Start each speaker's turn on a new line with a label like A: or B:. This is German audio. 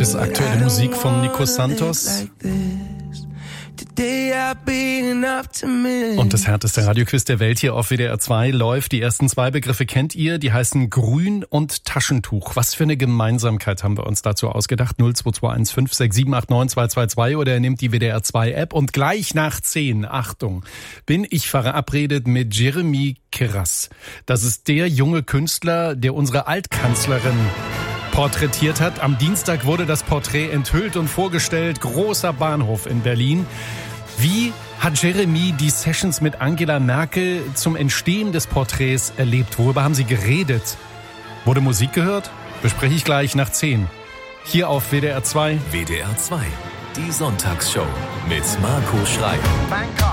A: ist aktuelle Musik von Nico Santos. Und das härteste Radioquiz der Welt hier auf WDR 2 läuft. Die ersten zwei Begriffe kennt ihr, die heißen Grün und Taschentuch. Was für eine Gemeinsamkeit haben wir uns dazu ausgedacht? 02215 6789 222 oder ihr nehmt die WDR 2 App und gleich nach 10, Achtung, bin ich verabredet mit Jeremy Kras. Das ist der junge Künstler, der unsere Altkanzlerin porträtiert hat. Am Dienstag wurde das Porträt enthüllt und vorgestellt. Großer Bahnhof in Berlin. Wie hat Jeremy die Sessions mit Angela Merkel zum Entstehen des Porträts erlebt? Worüber haben sie geredet? Wurde Musik gehört? Bespreche ich gleich nach 10. Hier auf WDR 2.
B: WDR 2, die Sonntagsshow mit Marco Schreil.